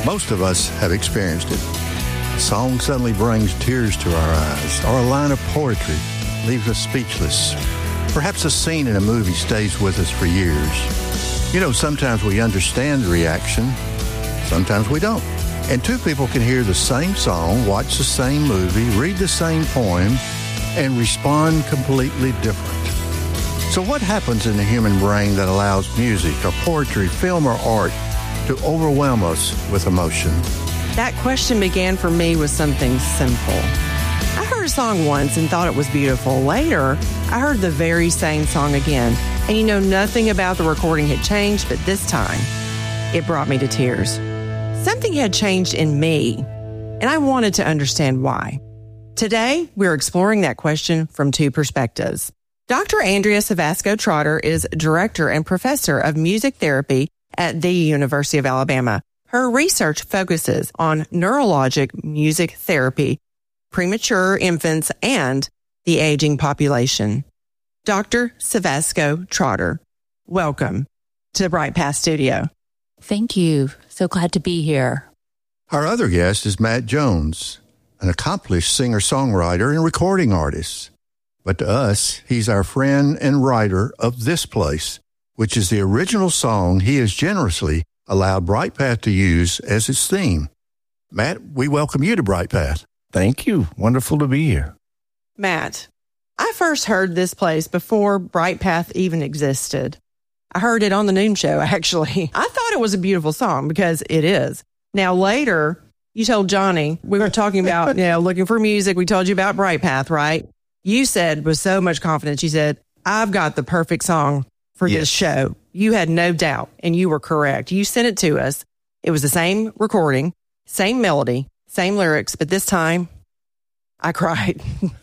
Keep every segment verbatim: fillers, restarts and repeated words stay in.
Most of us have experienced it. A song suddenly brings tears to our eyes, or a line of poetry leaves us speechless. Perhaps a scene in a movie stays with us for years. You know, sometimes we understand the reaction, sometimes we don't. And two people can hear the same song, watch the same movie, read the same poem, and respond completely different. So what happens in the human brain that allows music or poetry, film or art to overwhelm us with emotion? That question began for me with something simple. I heard a song once and thought it was beautiful. Later, I heard the very same song again. And you know, nothing about the recording had changed, but this time, it brought me to tears. Something had changed in me, and I wanted to understand why. Today, we're exploring that question from two perspectives. Doctor Andrea Savasco-Trotter is director and professor of music therapy at the University of Alabama. Her research focuses on neurologic music therapy, premature infants, and the aging population. Doctor Savasco-Trotter, welcome to the Bright Path Studio. Thank you. So glad to be here. Our other guest is Matt Jones, an accomplished singer-songwriter and recording artist. But to us, he's our friend and writer of This Place, which is the original song he has generously allowed Bright Path to use as its theme. Matt, we welcome you to Bright Path. Thank you. Wonderful to be here. Matt, I first heard This Place before Bright Path even existed. I heard it on the Noon Show, actually. I thought it was a beautiful song because it is. Now, later, you told Johnny, we were talking about, you know, looking for music. We told you about Bright Path, right? You said with so much confidence, you said, I've got the perfect song for Yes. this show. You had no doubt, and you were correct. You sent it to us. It was the same recording, same melody, same lyrics, but this time I cried.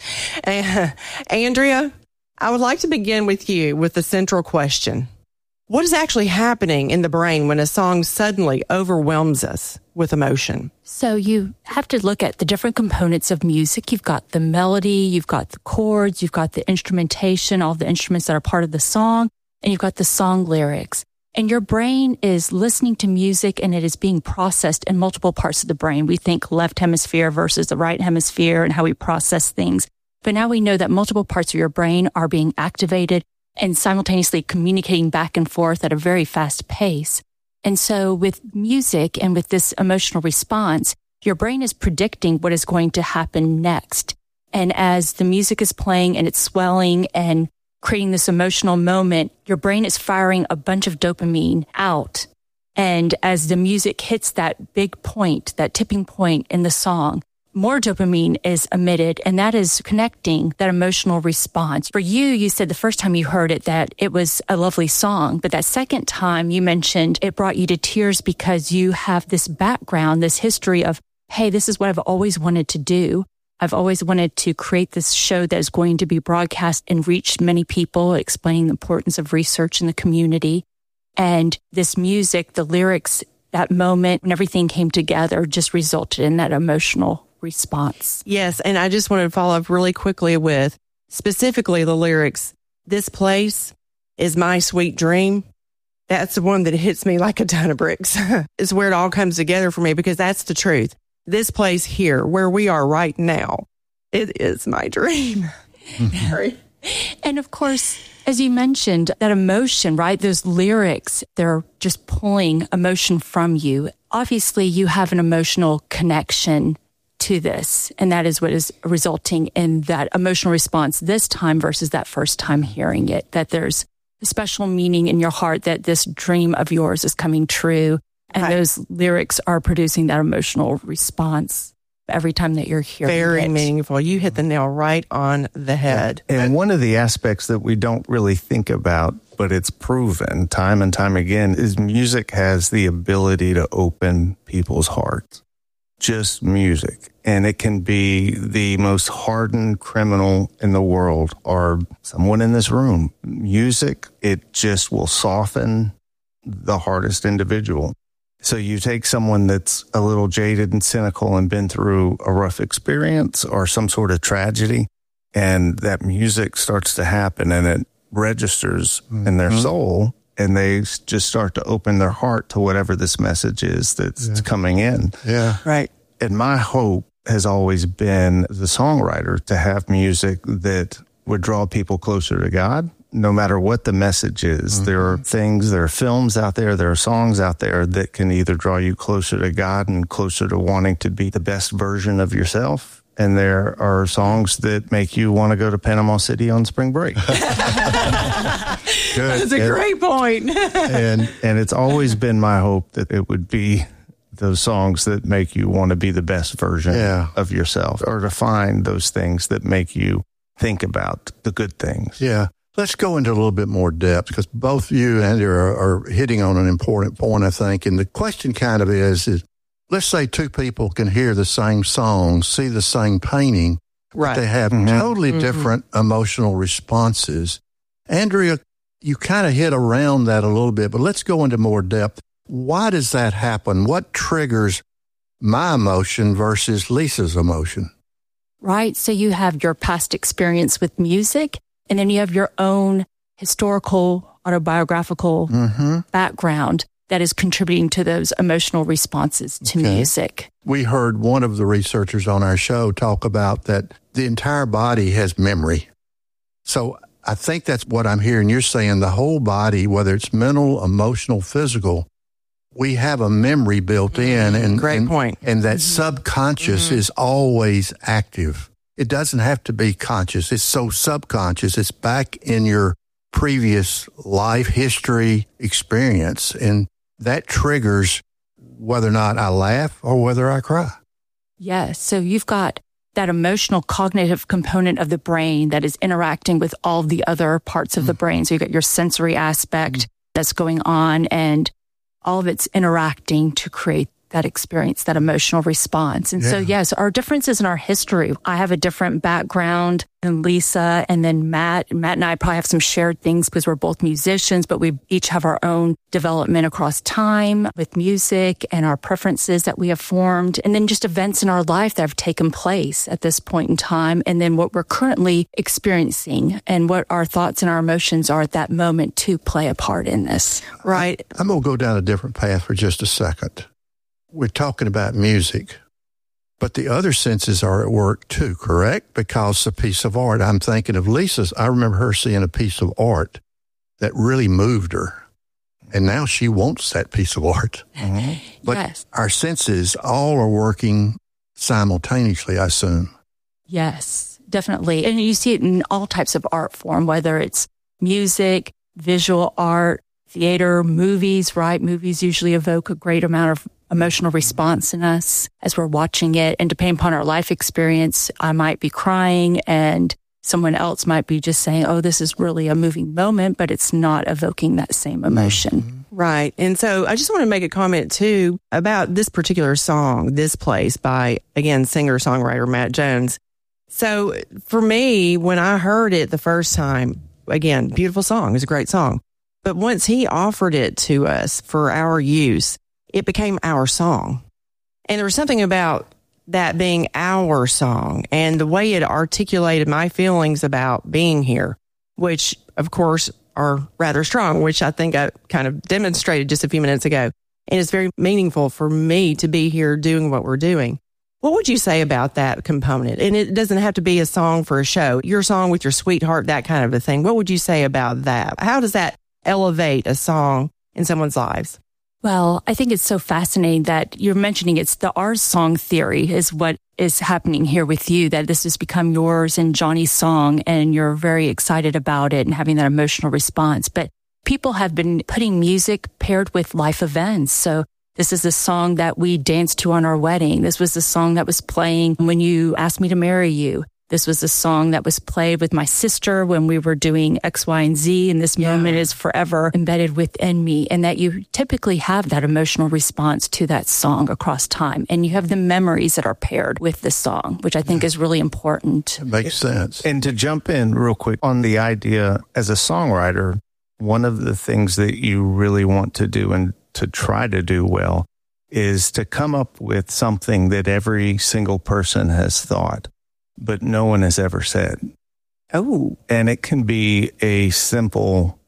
And, Andrea, I would like to begin with you with the central question. What is actually happening in the brain when a song suddenly overwhelms us with emotion? So you have to look at the different components of music. You've got the melody, you've got the chords, you've got the instrumentation, all the instruments that are part of the song, and you've got the song lyrics. And your brain is listening to music and it is being processed in multiple parts of the brain. We think left hemisphere versus the right hemisphere and how we process things. But now we know that multiple parts of your brain are being activated and simultaneously communicating back and forth at a very fast pace. And so with music and with this emotional response, your brain is predicting what is going to happen next. And as the music is playing and it's swelling and creating this emotional moment, your brain is firing a bunch of dopamine out. And as the music hits that big point, that tipping point in the song, more dopamine is emitted, and that is connecting that emotional response. For you, you said the first time you heard it that it was a lovely song, but that second time you mentioned it brought you to tears because you have this background, this history of, hey, this is what I've always wanted to do. I've always wanted to create this show that is going to be broadcast and reach many people, explaining the importance of research in the community. And this music, the lyrics, that moment when everything came together just resulted in that emotional response. Yes, and I just wanted to follow up really quickly with specifically the lyrics. This place is my sweet dream. That's the one that hits me like a ton of bricks. It's where it all comes together for me because that's the truth. This place here, where we are right now, it is my dream. Sorry. And of course, as you mentioned, that emotion, right? Those lyrics, they're just pulling emotion from you. Obviously, you have an emotional connection to this, and that is what is resulting in that emotional response this time versus that first time hearing it, that there's a special meaning in your heart that this dream of yours is coming true, and right. Those lyrics are producing that emotional response every time that you're hearing Very it. meaningful. You hit the nail right on the head. And one of the aspects that we don't really think about, but it's proven time and time again, is music has the ability to open people's hearts. Just music. And it can be the most hardened criminal in the world or someone in this room. Music, it just will soften the hardest individual. So you take someone that's a little jaded and cynical and been through a rough experience or some sort of tragedy, and that music starts to happen and it registers mm-hmm. in their soul, and they just start to open their heart to whatever this message is that's yeah. coming in. Yeah. Right. And my hope has always been, as a songwriter, to have music that would draw people closer to God, no matter what the message is. Mm-hmm. There are things, there are films out there, there are songs out there that can either draw you closer to God and closer to wanting to be the best version of yourself. And there are songs that make you want to go to Panama City on spring break. Good. That's a and, great point. and and it's always been my hope that it would be those songs that make you want to be the best version yeah. of yourself, or to find those things that make you think about the good things. Yeah. Let's go into a little bit more depth, because both you and Andy are, are hitting on an important point, I think. And the question kind of is, is let's say two people can hear the same song, see the same painting, right. but they have mm-hmm. totally mm-hmm. different emotional responses. Andrea, you kind of hit around that a little bit, but let's go into more depth. Why does that happen? What triggers my emotion versus Lisa's emotion? Right. So you have your past experience with music, and then you have your own historical, autobiographical mm-hmm. background that is contributing to those emotional responses to okay. music. We heard one of the researchers on our show talk about that the entire body has memory. So I think that's what I'm hearing. You're saying the whole body, whether it's mental, emotional, physical, we have a memory built in. And, Great and, point. And that mm-hmm. subconscious mm-hmm. is always active. It doesn't have to be conscious. It's so subconscious. It's back in your previous life history experience. And that triggers whether or not I laugh or whether I cry. Yes. So you've got that emotional cognitive component of the brain that is interacting with all the other parts of mm-hmm. the brain. So you've got your sensory aspect mm-hmm. that's going on, and all of it's interacting to create that experience, that emotional response. And yeah. so, yes, our differences in our history. I have a different background than Lisa, and then Matt. Matt and I probably have some shared things because we're both musicians, but we each have our own development across time with music and our preferences that we have formed, and then just events in our life that have taken place at this point in time, and then what we're currently experiencing and what our thoughts and our emotions are at that moment to play a part in this. Right. I, I'm going to go down a different path for just a second. We're talking about music, but the other senses are at work too, correct? Because it's a piece of art. I'm thinking of Lisa's. I remember her seeing a piece of art that really moved her, and now she wants that piece of art. Mm-hmm. But yes. our senses all are working simultaneously, I assume. Yes, definitely. And you see it in all types of art form, whether it's music, visual art, theater, movies, right? Movies usually evoke a great amount of emotional response in us as we're watching it. And depending upon our life experience, I might be crying and someone else might be just saying, oh, this is really a moving moment, but it's not evoking that same emotion. Mm-hmm. Right. And so I just want to make a comment too about this particular song, This Place, by, again, singer-songwriter Matt Jones. So for me, when I heard it the first time, again, beautiful song. It's a great song. But once he offered it to us for our use, it became our song. And there was something about that being our song and the way it articulated my feelings about being here, which, of course, are rather strong, which I think I kind of demonstrated just a few minutes ago. And it's very meaningful for me to be here doing what we're doing. What would you say about that component? And it doesn't have to be a song for a show, your song with your sweetheart, that kind of a thing. What would you say about that? How does that elevate a song in someone's lives? Well, I think it's so fascinating that you're mentioning it's the our song theory is what is happening here with you, that this has become yours and Johnny's song, and you're very excited about it and having that emotional response. But people have been putting music paired with life events. So this is the song that we danced to on our wedding. This was the song that was playing when you asked me to marry you. This was a song that was played with my sister when we were doing X, Y, and Z, and this yeah. moment is forever embedded within me, and that you typically have that emotional response to that song across time, and you have the memories that are paired with the song, which I think is really important. It makes sense. And to jump in real quick on the idea, as a songwriter, one of the things that you really want to do and to try to do well is to come up with something that every single person has thought, but no one has ever said. Oh. And it can be a simple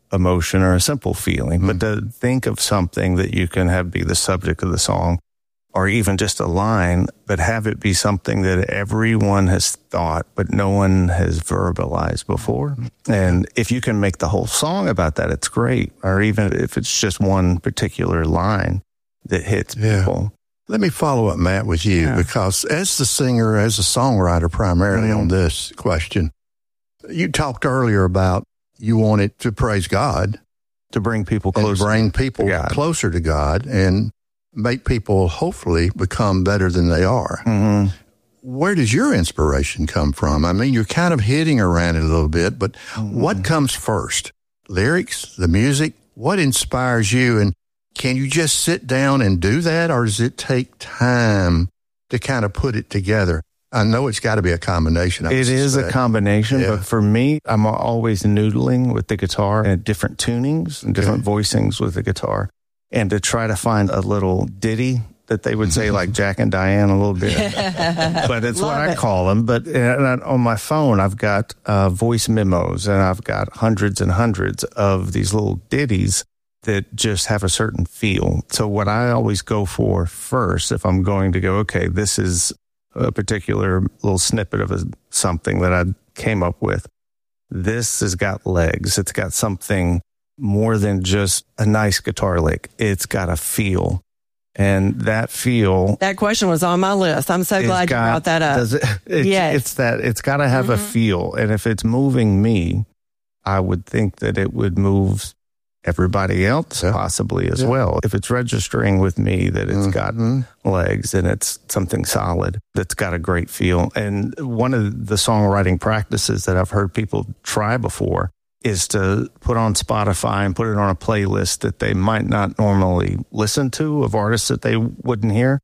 emotion or a simple feeling, Mm-hmm. but to think of something that you can have be the subject of the song, or even just a line, but have it be something that everyone has thought, but no one has verbalized before. And if you can make the whole song about that, it's great. Or even if it's just one particular line that hits Yeah. people. Let me follow up, Matt, with you, Yeah. because as the singer, as a songwriter primarily Mhm. on this question, you talked earlier about you wanted to praise God To bring people and closer. bring people to God. closer to God and make people hopefully become better than they are. hmm Where does your inspiration come from? I mean, you're kind of hitting around it a little bit, but what comes first? Lyrics, the music? What inspires you? And can you just sit down and do that, or does it take time to kind of put it together? I know it's got to be a combination. I It is a suspect. combination, Yeah. but for me, I'm always noodling with the guitar and different tunings and different voicings with the guitar, and to try to find a little ditty that they would say, like Jack and Diane a little bit. But it's what Love I it. call them. But uh, on my phone, I've got uh, voice memos, and I've got hundreds and hundreds of these little ditties that just have a certain feel. So what I always go for first, if I'm going to go, okay, this is a particular little snippet of a, something that I came up with. This has got legs. It's got something more than just a nice guitar lick. It's got a feel. And that feel, That question was on my list. I'm so it's glad you got- brought that up. does it, it's, Yes. it's that it's got to have a feel. And if it's moving me, I would think that it would move everybody else Yeah. possibly as Yeah. well. If it's registering with me that it's got Mhm. legs and it's something solid that's got a great feel. And one of the songwriting practices that I've heard people try before is to put on Spotify and put it on a playlist that they might not normally listen to, of artists that they wouldn't hear,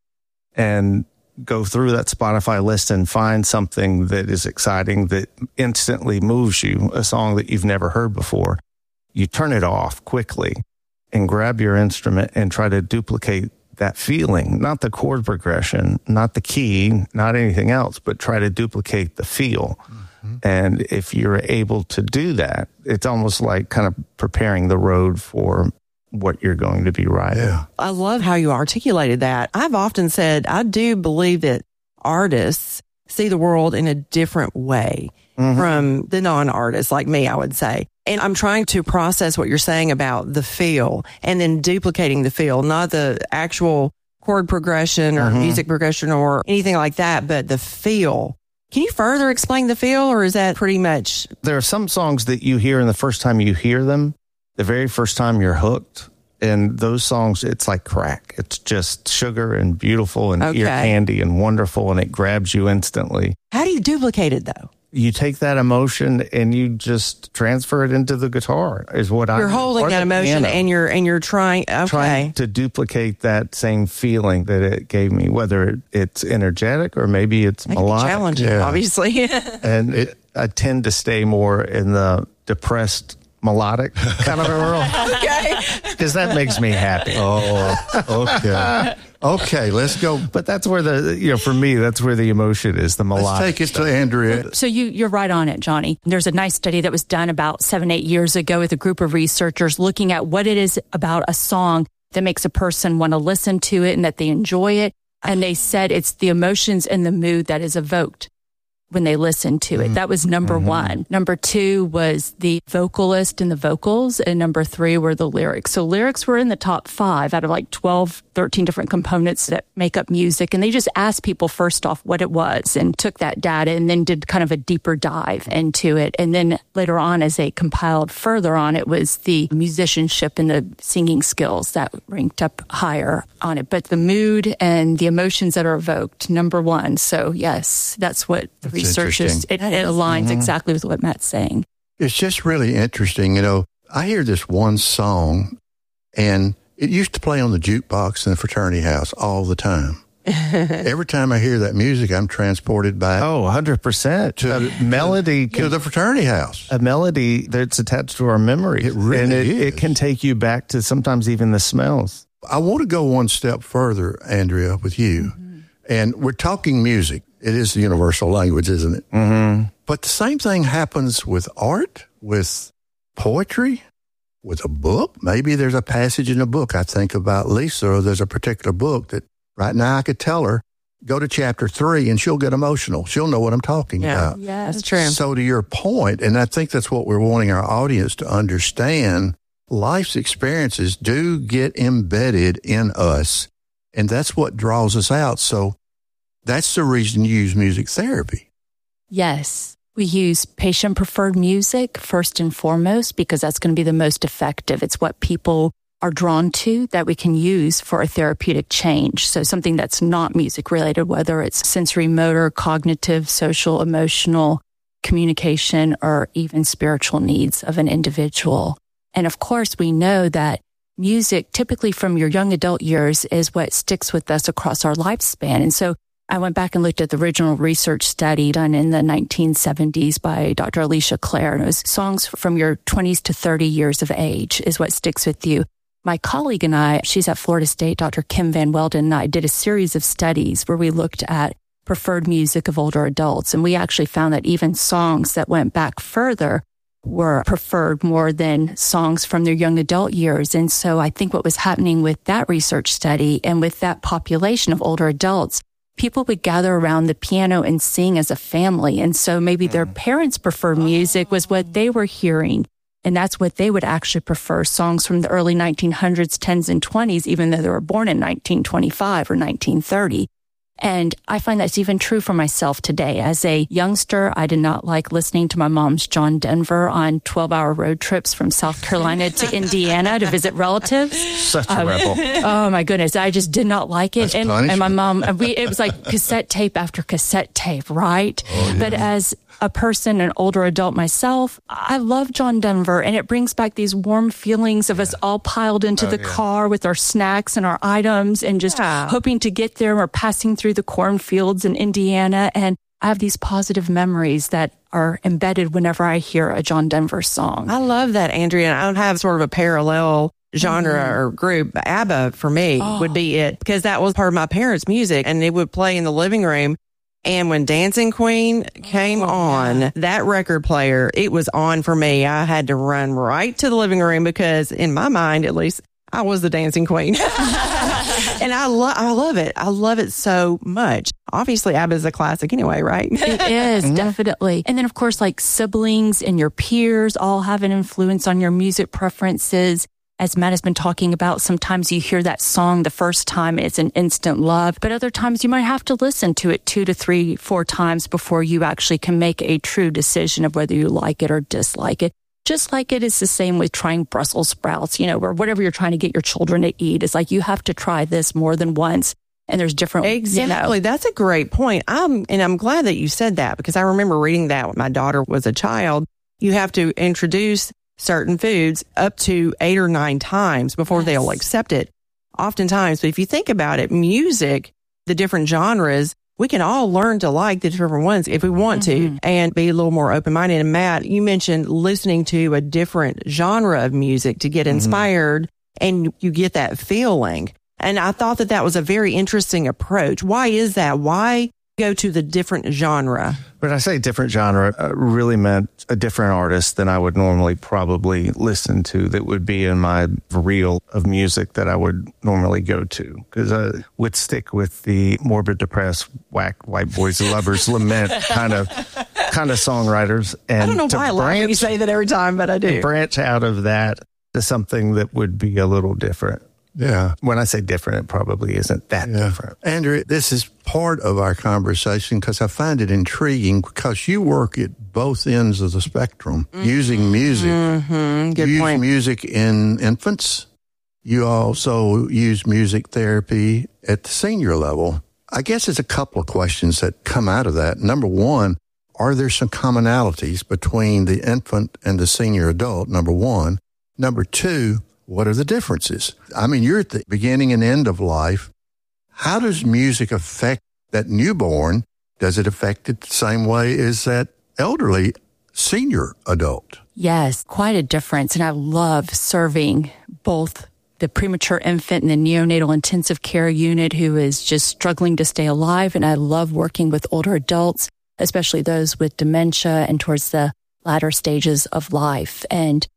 and go through that Spotify list and find something that is exciting, that instantly moves you, a song that you've never heard before. You turn it off quickly and grab your instrument and try to duplicate that feeling, not the chord progression, not the key, not anything else, but try to duplicate the feel. Mm-hmm. And if you're able to do that, it's almost like kind of preparing the road for what you're going to be writing. Yeah. I love how you articulated that. I've often said, I do believe that artists see the world in a different way Mhm. from the non-artists like me, I would say. And I'm trying to process what you're saying about the feel and then duplicating the feel, not the actual chord progression or Mhm. music progression or anything like that, but the feel. Can you further explain the feel, or is that pretty much? There are some songs that you hear, and the first time you hear them, the very first time you're hooked. And those songs, it's like crack. It's just sugar and beautiful and ear Okay. candy and wonderful, and it grabs you instantly. How do you duplicate it though? You take that emotion and you just transfer it into the guitar, is what I You're holding that emotion and you're and you're trying. Okay. trying to duplicate that same feeling that it gave me, whether it's energetic or maybe it's That can be melodic. challenging, Yeah. obviously. And it, I tend to stay more in the depressed, melodic kind of a role Okay. because that makes me happy. Oh, okay. Okay, let's go. But that's where the, you know, for me, that's where the emotion is, the Let's melodic. take it to Andrea. So you, you're right on it, Johnny. There's a nice study that was done about seven, eight years ago with a group of researchers looking at what it is about a song that makes a person want to listen to it and that they enjoy it. And they said it's the emotions and the mood that is evoked when they listen to it. That was number Mm-hmm. one. Number two was the vocalist and the vocals. And number three were the lyrics. So lyrics were in the top five out of like twelve, thirteen different components that make up music. And they just asked people first off what it was and took that data and then did kind of a deeper dive into it. And then later on, as they compiled further on, it was the musicianship and the singing skills that ranked up higher on it. But the mood and the emotions that are evoked, number one. So yes, that's what the researchers, it, it aligns Mm-hmm. exactly with what Matt's saying. It's just really interesting. You know, I hear this one song, and it used to play on the jukebox in the fraternity house all the time. Every time I hear that music, I'm transported back Oh, one hundred percent. To- a melody to can, the fraternity house. a melody that's attached to our memory. It really and it, is. it can take you back to sometimes even the smells. I want to go one step further, Andrea, with you. And we're talking music. It is the universal language, isn't it? Mm-hmm. But the same thing happens with art, with poetry. with a book. Maybe there's a passage in a book. I think about Lisa, or there's a particular book that right now I could tell her, go to chapter three and she'll get emotional. She'll know what I'm talking yeah. about. Yeah, that's true. So to your point, and I think that's what we're wanting our audience to understand, life's experiences do get embedded in us, and that's what draws us out. So that's the reason you use music therapy. Yes. We use patient-preferred music first and foremost because that's going to be the most effective. It's what people are drawn to that we can use for a therapeutic change. So something that's not music-related, whether it's sensory, motor, cognitive, social, emotional, communication, or even spiritual needs of an individual. And of course, we know that music, typically from your young adult years, is what sticks with us across our lifespan. And so I went back and looked at the original research study done in the nineteen seventies by Doctor Alicia Clare, and it was songs from your twenties to thirty years of age is what sticks with you. My colleague and I, she's at Florida State, Doctor Kim Van Welden, and I did a series of studies where we looked at preferred music of older adults, and we actually found that even songs that went back further were preferred more than songs from their young adult years. And so I think what was happening with that research study and with that population of older adults, people would gather around the piano and sing as a family. And so maybe their parents' preferred music was what they were hearing. And that's what they would actually prefer, songs from the early nineteen hundreds, tens, and twenties, even though they were born in nineteen twenty-five or nineteen thirty. And I find that's even true for myself today. As a youngster, I did not like listening to my mom's John Denver on twelve-hour road trips from South Carolina to Indiana to visit relatives. Such a um, rebel. Oh, my goodness. I just did not like it. And, and my mom, we, it was like cassette tape after cassette tape, right? Oh, yeah. But as a person, an older adult myself, I love John Denver, and it brings back these warm feelings of yeah. us all piled into oh, the yeah. car with our snacks and our items and just yeah. hoping to get there. We're passing through the cornfields in Indiana, and I have these positive memories that are embedded whenever I hear a John Denver song. I love that, Andrea. I don't have sort of a parallel genre mm-hmm. or group. ABBA, for me, oh. would be it, because that was part of my parents' music, and it would play in the living room. And when Dancing Queen came oh, on, yeah. that record player, it was on for me. I had to run right to the living room because, in my mind, at least, I was the Dancing Queen. And I, lo- I love it. I love it so much. Obviously, ABBA is a classic anyway, right? It is, mm-hmm. definitely. And then, of course, like siblings and your peers all have an influence on your music preferences. As Matt has been talking about, sometimes you hear that song the first time, it's an instant love. But other times you might have to listen to it two to three, four times before you actually can make a true decision of whether you like it or dislike it. Just like it is the same with trying Brussels sprouts, you know, or whatever you're trying to get your children to eat. It's like you have to try this more than once. And there's different... Exactly. You know. That's a great point. I'm, and I'm glad that you said that, because I remember reading that when my daughter was a child. You have to introduce certain foods up to eight or nine times before yes. they'll accept it. Oftentimes, but if you think about it, music, the different genres, we can all learn to like the different ones if we want mm-hmm. to and be a little more open-minded. And Matt, you mentioned listening to a different genre of music to get inspired mm-hmm. and you get that feeling. And I thought that that was a very interesting approach. Why is that? Why go to the different genre? When I say different genre, uh, really meant a different artist than I would normally probably listen to that would be in my reel of music that I would normally go to. Because I would stick with the morbid, depressed, whack, white boys, lovers, lament kind of kind of songwriters. And I don't know to why I laugh when you say that every time, but I do. Branch out of that to something that would be a little different. Yeah. When I say different, it probably isn't that yeah. different. Andrea, this is part of our conversation because I find it intriguing because you work at both ends of the spectrum mm-hmm. using music. Mm-hmm. Good you use point. music in infants. You also use music therapy at the senior level. I guess there's a couple of questions that come out of that. Number one, are there some commonalities between the infant and the senior adult? Number one. Number two, what are the differences? I mean, you're at the beginning and end of life. How does music affect that newborn? Does it affect it the same way as that elderly senior adult? Yes, quite a difference. And I love serving both the premature infant and the neonatal intensive care unit who is just struggling to stay alive. And I love working with older adults, especially those with dementia and towards the latter stages of life. And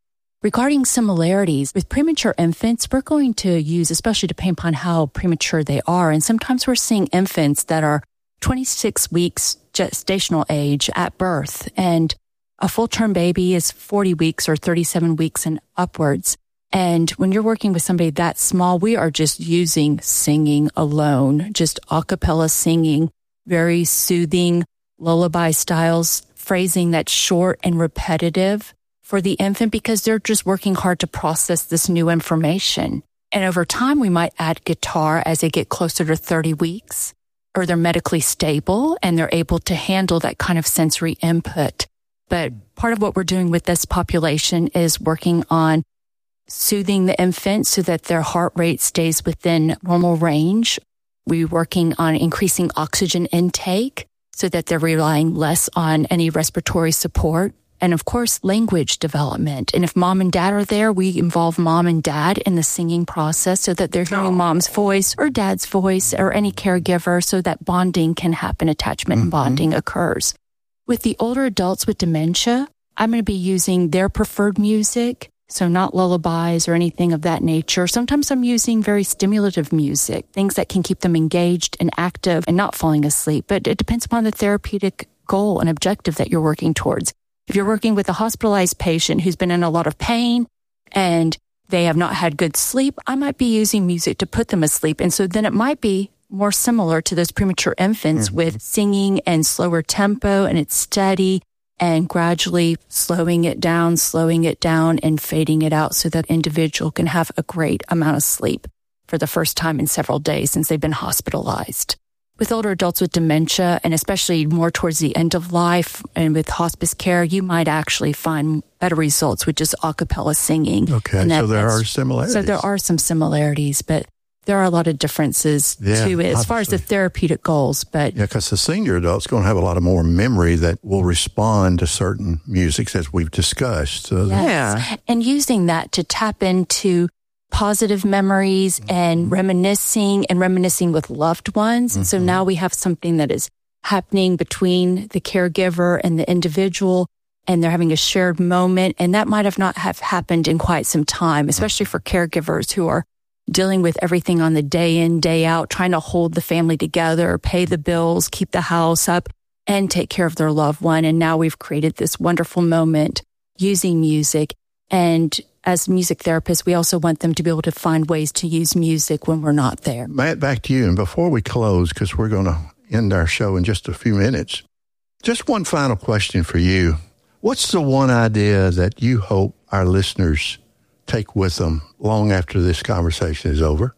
Regarding similarities, with premature infants, we're going to use, especially depending upon how premature they are, and sometimes we're seeing infants that are twenty-six weeks gestational age at birth, and a full-term baby is forty weeks or thirty-seven weeks and upwards. And when you're working with somebody that small, we are just using singing alone, just a cappella singing, very soothing lullaby styles, phrasing that's short and repetitive for the infant because they're just working hard to process this new information. And over time, we might add guitar as they get closer to thirty weeks, or they're medically stable and they're able to handle that kind of sensory input. But part of what we're doing with this population is working on soothing the infant so that their heart rate stays within normal range. We're working on increasing oxygen intake so that they're relying less on any respiratory support. And of course, language development. And if mom and dad are there, we involve mom and dad in the singing process so that they're hearing mom's voice or dad's voice or any caregiver so that bonding can happen, attachment mm-hmm. and bonding occurs. With the older adults with dementia, I'm going to be using their preferred music, so not lullabies or anything of that nature. Sometimes I'm using very stimulative music, things that can keep them engaged and active and not falling asleep. But it depends upon the therapeutic goal and objective that you're working towards. If you're working with a hospitalized patient who's been in a lot of pain and they have not had good sleep, I might be using music to put them asleep. And so then it might be more similar to those premature infants mm-hmm. with singing and slower tempo, and it's steady and gradually slowing it down, slowing it down and fading it out so that individual can have a great amount of sleep for the first time in several days since they've been hospitalized. With older adults with dementia, and especially more towards the end of life and with hospice care, you might actually find better results with just a cappella singing. Okay, that, so there are similarities. So there are some similarities, but there are a lot of differences yeah, to it as obviously. far as the therapeutic goals. But yeah, because the senior adult's going to have a lot of more memory that will respond to certain musics as we've discussed. So yes. Yeah. And using that to tap into positive memories and reminiscing and reminiscing with loved ones. Mm-hmm. So now we have something that is happening between the caregiver and the individual, and they're having a shared moment. And that might have not have happened in quite some time, especially for caregivers who are dealing with everything on the day in, day out, trying to hold the family together, pay the bills, keep the house up, and take care of their loved one. And now we've created this wonderful moment using music. And as music therapists, we also want them to be able to find ways to use music when we're not there. Matt, back to you. And before we close, because we're going to end our show in just a few minutes, just one final question for you. What's the one idea that you hope our listeners take with them long after this conversation is over?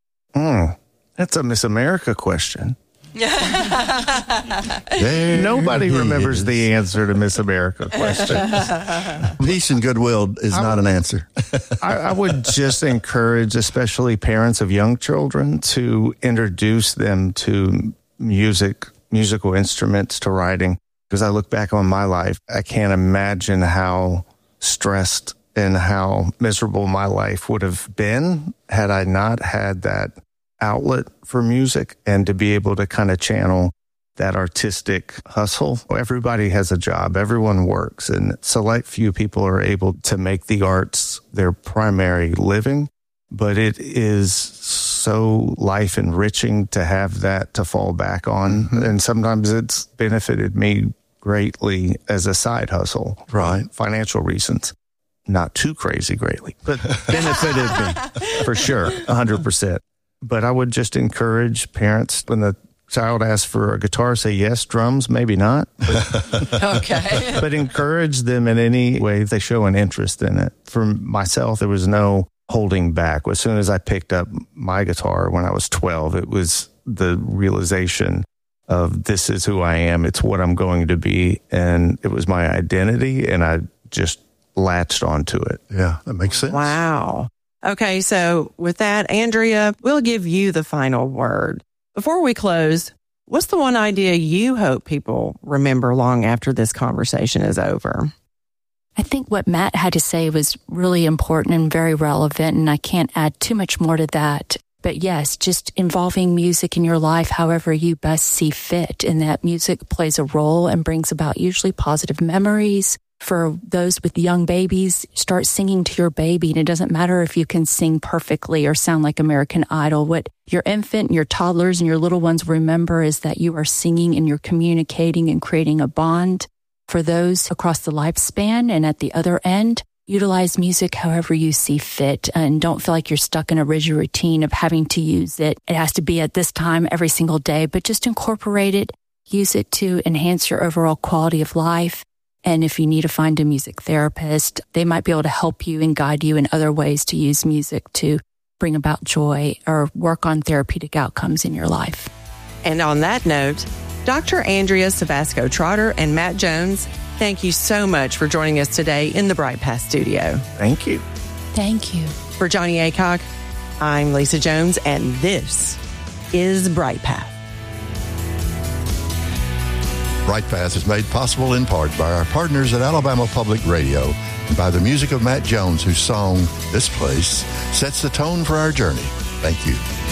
Mm, that's a Miss America question. Nobody remembers the answer to Miss America questions. Peace and goodwill is I, not an answer. I, I would just encourage, especially parents of young children, to introduce them to music, musical instruments, to writing. Because I look back on my life, I can't imagine how stressed and how miserable my life would have been had I not had that outlet for music and to be able to kind of channel that artistic hustle. Everybody has a job. Everyone works, and select few people are able to make the arts their primary living. But it is so life enriching to have that to fall back on. Mm-hmm. And sometimes it's benefited me greatly as a side hustle. Right. Financial reasons. Not too crazy greatly, but benefited me for sure, one hundred percent. But I would just encourage parents, when the child asks for a guitar, say yes, drums, maybe not. But, okay. But encourage them in any way they show an interest in it. For myself, there was no holding back. As soon as I picked up my guitar when I was twelve, it was the realization of this is who I am. It's what I'm going to be. And it was my identity, and I just latched onto it. Yeah, that makes sense. Wow. Okay, so with that, Andrea, we'll give you the final word. Before we close, what's the one idea you hope people remember long after this conversation is over? I think what Matt had to say was really important and very relevant, and I can't add too much more to that. But yes, just involving music in your life however you best see fit, and that music plays a role and brings about usually positive memories, For those with young babies, start singing to your baby. And it doesn't matter if you can sing perfectly or sound like American Idol. What your infant, your toddlers, and your little ones remember is that you are singing and you're communicating and creating a bond. For those across the lifespan and at the other end, utilize music however you see fit and don't feel like you're stuck in a rigid routine of having to use it. It has to be at this time every single day, but just incorporate it, use it to enhance your overall quality of life. And if you need to find a music therapist, they might be able to help you and guide you in other ways to use music to bring about joy or work on therapeutic outcomes in your life. And on that note, Doctor Andrea Savasco Trotter and Matt Jones, thank you so much for joining us today in the Bright Path studio. Thank you. Thank you. For Johnny Aycock, I'm Lisa Jones, and this is Bright Path. Bright Path is made possible in part by our partners at Alabama Public Radio and by the music of Matt Jones, whose song, This Place, sets the tone for our journey. Thank you.